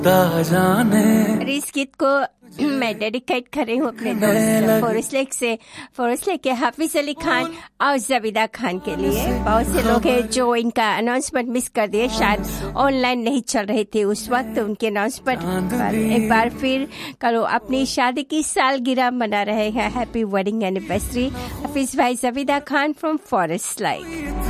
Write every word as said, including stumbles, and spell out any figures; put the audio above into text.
इस गीत को मैं डेडिकेट कर रही हूँ अपने दोस्त फॉरेस्ट लेक से फॉरेस्ट लेक के हाफिज अली खान और जबीदा खान के लिए। बहुत से लोग हैं जो इनका अनाउंसमेंट मिस कर दिए, शायद ऑनलाइन नहीं चल रहे थे उस वक्त उनके अनाउंसमेंट पर। एक बार फिर करो अपनी शादी की सालगिरह मना रहे हैं। हैप्पी वेडिंग एनिवर्सरी हाफिज भाई जबीदा खान फ्रॉम फॉरेस्ट लेक।